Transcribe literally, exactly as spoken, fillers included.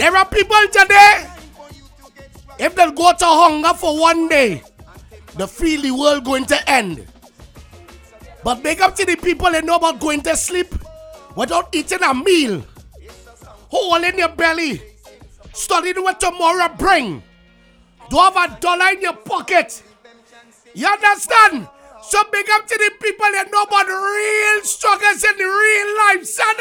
There are people today, if they go to hunger for one day, they feel the world going to end. But make up to the people that know about going to sleep without eating a meal. Hole in your belly. Studying what tomorrow bring. Don't have a dollar in your pocket. You understand? So big up to the people that know about real struggles in the real life, son.